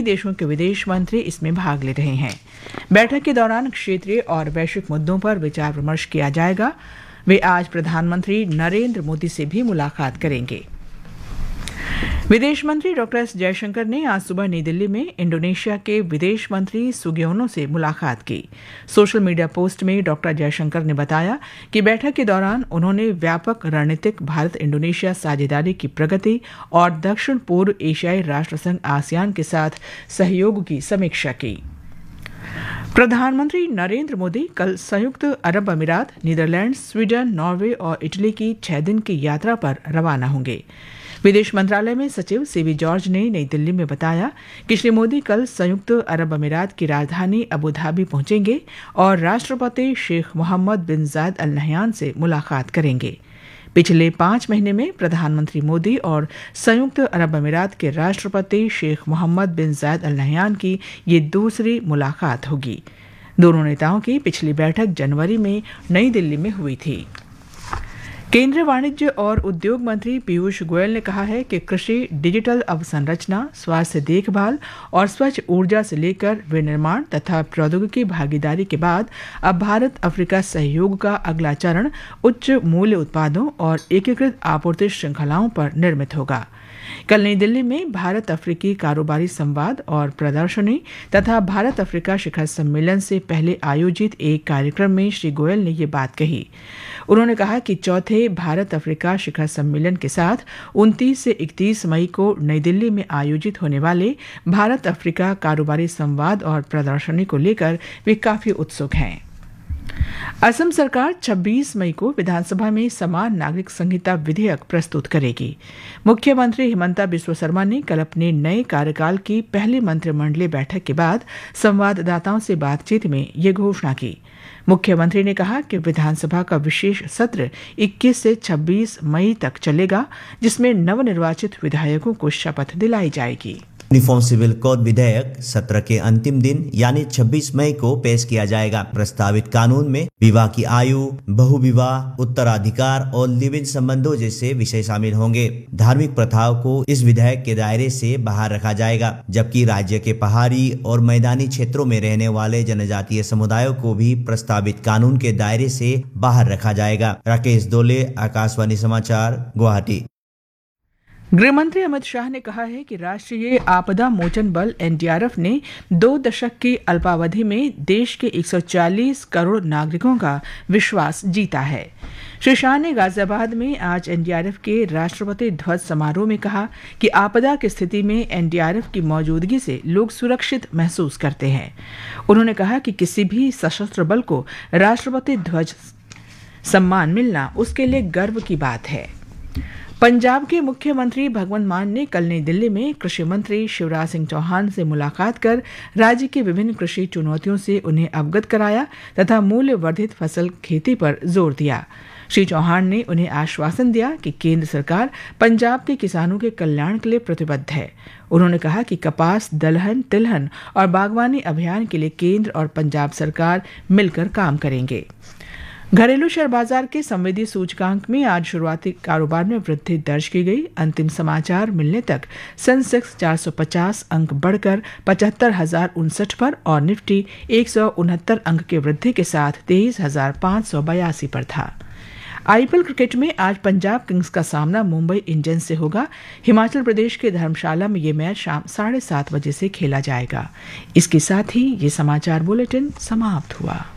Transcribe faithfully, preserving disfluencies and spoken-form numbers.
देशों के विदेश मंत्री इसमें भाग ले रहे हैं। बैठक के दौरान क्षेत्रीय और वैश्विक मुद्दों पर विचार विमर्श किया जाएगा। वे आज प्रधानमंत्री नरेंद्र मोदी से भी मुलाकात करेंगे। विदेश मंत्री डॉक्टर एस जयशंकर ने आज सुबह नई दिल्ली में इंडोनेशिया के विदेश मंत्री सुगियोनो से मुलाकात की। सोशल मीडिया पोस्ट में डॉक्टर जयशंकर ने बताया कि बैठक के दौरान उन्होंने व्यापक रणनीतिक भारत इंडोनेशिया साझेदारी की प्रगति और दक्षिण पूर्व एशियाई राष्ट्र संघ आसियान के साथ सहयोग की समीक्षा की। प्रधानमंत्री नरेंद्र मोदी कल संयुक्त अरब अमीरात, नीदरलैंड, स्वीडन, नॉर्वे और इटली की छह दिन की यात्रा पर रवाना होंगे। विदेश मंत्रालय में सचिव सीवी जॉर्ज ने नई दिल्ली में बताया कि श्री मोदी कल संयुक्त अरब अमीरात की राजधानी अबू धाबी पहुंचेंगे और राष्ट्रपति शेख मोहम्मद बिन जायद अल नहयान से मुलाकात करेंगे। पिछले पांच महीने में प्रधानमंत्री मोदी और संयुक्त अरब अमीरात के राष्ट्रपति शेख मोहम्मद बिन जायद अल नहयान की ये दूसरी मुलाकात होगी। दोनों नेताओं की पिछली बैठक जनवरी में नई दिल्ली में हुई थी। केंद्रीय वाणिज्य और उद्योग मंत्री पीयूष गोयल ने कहा है कि कृषि, डिजिटल अवसंरचना, स्वास्थ्य देखभाल और स्वच्छ ऊर्जा से लेकर विनिर्माण तथा प्रौद्योगिकी भागीदारी के बाद अब भारत अफ्रीका सहयोग का अगला चरण उच्च मूल्य उत्पादों और एकीकृत आपूर्ति श्रृंखलाओं पर निर्मित होगा। कल नई दिल्ली में भारत अफ्रीकी कारोबारी संवाद और प्रदर्शनी तथा भारत अफ्रीका शिखर सम्मेलन से पहले आयोजित एक कार्यक्रम में श्री गोयल ने ये बात कही। उन्होंने कहा कि चौथे भारत अफ्रीका शिखर सम्मेलन के साथ उनतीस से इकतीस मई को नई दिल्ली में आयोजित होने वाले भारत अफ्रीका कारोबारी संवाद और प्रदर्शनी को लेकर वे काफी उत्सुक हैं। असम सरकार छब्बीस मई को विधानसभा में समान नागरिक संहिता विधेयक प्रस्तुत करेगी। मुख्यमंत्री हिमंता बिस्वा शर्मा ने कल अपने नए कार्यकाल की पहली मंत्रिमंडलीय बैठक के बाद संवाददाताओं से बातचीत में ये घोषणा की। मुख्यमंत्री ने कहा कि विधानसभा का विशेष सत्र इक्कीस से छब्बीस मई तक चलेगा, जिसमें नवनिर्वाचित विधायकों को शपथ दिलाई जाएगी। यूनिफॉर्म सिविल कोड विधेयक सत्र के अंतिम दिन यानी छब्बीस मई को पेश किया जाएगा। प्रस्तावित कानून में विवाह की आयु, बहुविवाह, उत्तराधिकार और लिव इन संबंधों जैसे विषय शामिल होंगे। धार्मिक प्रथाओं को इस विधेयक के दायरे से बाहर रखा जाएगा, जबकि राज्य के पहाड़ी और मैदानी क्षेत्रों में रहने वाले जनजातीय समुदायों को भी प्रस्तावित कानून के दायरे से बाहर रखा जाएगा। राकेश दोले, आकाशवाणी समाचार, गुवाहाटी। गृहमंत्री अमित शाह ने कहा है कि राष्ट्रीय आपदा मोचन बल एन डी आर एफ ने दो दशक की अल्पावधि में देश के एक सौ चालीस करोड़ नागरिकों का विश्वास जीता है। श्री शाह ने गाजियाबाद में आज एन डी आर एफ के राष्ट्रपति ध्वज समारोह में कहा कि आपदा की स्थिति में एन डी आर एफ की मौजूदगी से लोग सुरक्षित महसूस करते हैं। उन्होंने कहा कि किसी भी सशस्त्र बल को राष्ट्रपति ध्वज सम्मान मिलना उसके लिए गर्व की बात है। पंजाब के मुख्यमंत्री भगवंत मान ने कल नई दिल्ली में कृषि मंत्री शिवराज सिंह चौहान से मुलाकात कर राज्य की विभिन्न कृषि चुनौतियों से उन्हें अवगत कराया तथा मूल्य वर्धित फसल खेती पर जोर दिया। श्री चौहान ने उन्हें आश्वासन दिया कि केंद्र सरकार पंजाब के किसानों के कल्याण के लिए प्रतिबद्ध है। उन्होंने कहा कि कपास, दलहन, तिलहन और बागवानी अभियान के लिए केंद्र और पंजाब सरकार मिलकर काम करेंगे। घरेलू शेयर बाजार के संवेदी सूचकांक में आज शुरुआती कारोबार में वृद्धि दर्ज की गई। अंतिम समाचार मिलने तक सेंसेक्स चार सौ पचास अंक बढ़कर पचहत्तर हजार उनसठ पर और निफ्टी एक सौ उनहत्तर अंक की वृद्धि के साथ तेईस हजार पाँच सौ बयासी पर था। आई पी एल क्रिकेट में आज पंजाब किंग्स का सामना मुंबई इंडियंस से होगा। हिमाचल प्रदेश के धर्मशाला में ये मैच शाम साढ़े सात बजे से खेला जाएगा। इसके साथ ही ये समाचार बुलेटिन समाप्त हुआ।